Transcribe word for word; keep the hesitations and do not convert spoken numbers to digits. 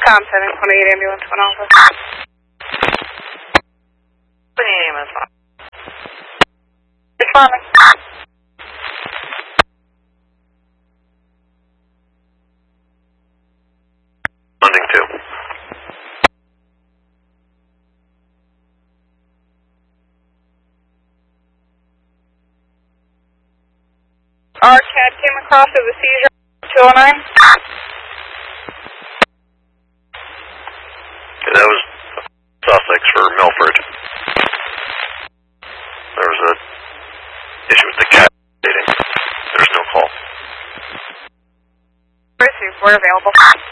Tom seven twenty-eight ambulance one office. twenty-eight ambulance one. Responding. Responding two. Our C A D came across as a seizure two oh nine. Okay, that was Sussex for Milford. There was a issue with the cat rating. There's no call. We're available.